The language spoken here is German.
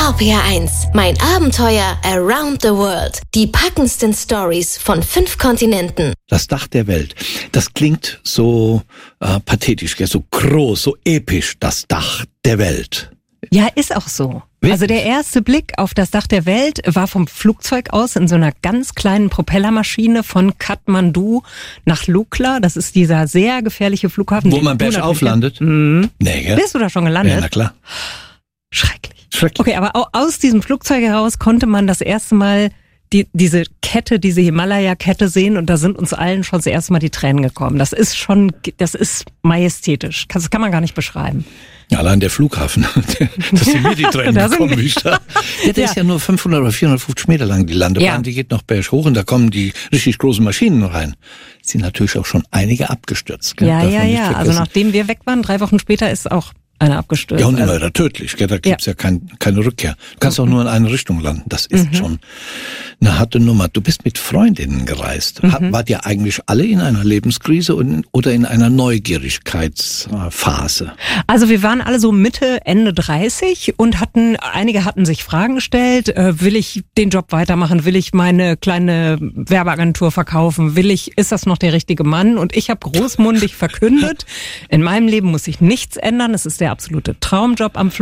RPR1, mein Abenteuer around the world. Die packendsten Stories von 5 Kontinenten. Das Dach der Welt. Das klingt so pathetisch, so groß, so episch, das Dach der Welt. Ja, ist auch so. Wirklich? Also der erste Blick auf das Dach der Welt war vom Flugzeug aus in so einer ganz kleinen Propellermaschine von Kathmandu nach Lukla. Das ist dieser sehr gefährliche Flughafen. Wo man bergauf landet? Mhm. Nee, gell? Bist du da schon gelandet? Ja, na klar. Schrecklich. Schrecklich. Okay, aber aus diesem Flugzeug heraus konnte man das erste Mal diese Kette, diese Himalaya-Kette sehen und da sind uns allen schon das erste Mal die Tränen gekommen. Das ist majestätisch. Das kann man gar nicht beschreiben. Ja, allein der Flughafen, dass sind mir die Tränen gekommen. Ja, der ist ja nur 500 oder 450 Meter lang, die Landebahn, die geht noch berghoch und da kommen die richtig großen Maschinen rein. Sind natürlich auch schon einige abgestürzt. Gell? Ja. Also nachdem wir weg waren, 3 Wochen später ist auch einer abgestürzt. Ja, und immer da tödlich, gell? Da gibt's ja keine Rückkehr. Du kannst auch nur in eine Richtung landen. Das ist schon eine harte Nummer. Du bist mit Freundinnen gereist. Wart ihr eigentlich alle in einer Lebenskrise oder in einer Neugierigkeitsphase? Also wir waren alle so Mitte, Ende 30 und einige hatten sich Fragen gestellt. Will ich den Job weitermachen? Will ich meine kleine Werbeagentur verkaufen? Ist das noch der richtige Mann? Und ich habe großmundig verkündet, in meinem Leben muss sich nichts ändern. Es ist der absolute Traumjob am